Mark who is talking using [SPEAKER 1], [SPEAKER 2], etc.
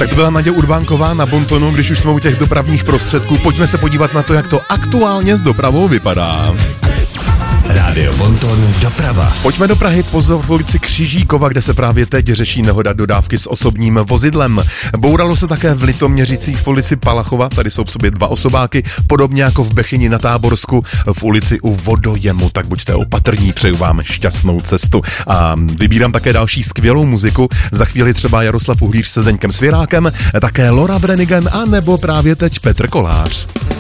[SPEAKER 1] Tak to byla Naděja Urbánková na Bontonu, když už jsme u těch dopravních prostředků. Pojďme se podívat na to, jak to aktuálně s dopravou vypadá.
[SPEAKER 2] Rádio Bonton doprava.
[SPEAKER 1] Pojďme do Prahy, pozor v ulici Křižíkova, kde se právě teď řeší nehoda dodávky s osobním vozidlem. Bouralo se také v Litoměřicích v ulici Palachova, tady jsou v sobě 2 osobáky, podobně jako v Bechyni na Táborsku v ulici u Vodojemu, tak buďte opatrní, přeju vám šťastnou cestu. A vybírám také další skvělou muziku, za chvíli třeba Jaroslav Uhlíř se Zdeňkem Svěrákem, také Laura Branigan a nebo právě teď Petr Kolář.